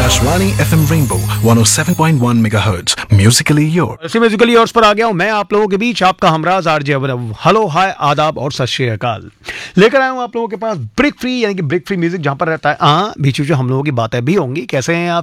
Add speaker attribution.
Speaker 1: Akashvani FM Rainbow 107.1 MHz. Musically yours.
Speaker 2: ऐसे Musically और पर आ गया हूं मैं आप लोगों के बीच, आपका हमराज आरजे अवनव। हेलो, हाय, आदाब और सत श्री अकाल। लेकर आया हूं आप लोगों के पास ब्रेक फ्री, यानी कि ब्रेक फ्री म्यूजिक, जहां पर रहता है बीच बीच में हम लोगों की बातें भी होंगी। कैसे हैं आप